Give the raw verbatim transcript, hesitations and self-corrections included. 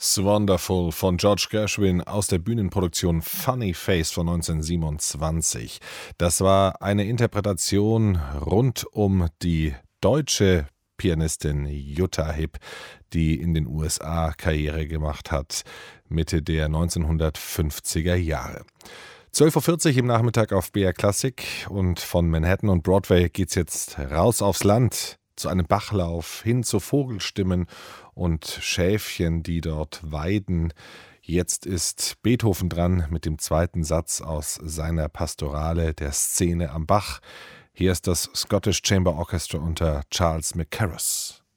It's Wonderful von George Gershwin aus der Bühnenproduktion Funny Face von neunzehnhundertsiebenundzwanzig. Das war eine Interpretation rund um die deutsche Pianistin Jutta Hipp, die in den U S A Karriere gemacht hat, Mitte der neunzehnhundertfünfziger Jahre. zwölf Uhr vierzig im Nachmittag auf B R Klassik und von Manhattan und Broadway geht's jetzt raus aufs Land, zu einem Bachlauf, hin zu Vogelstimmen und Schäfchen, die dort weiden. Jetzt ist Beethoven dran mit dem zweiten Satz aus seiner Pastorale der Szene am Bach. Hier ist das Scottish Chamber Orchestra unter Charles Mackerras.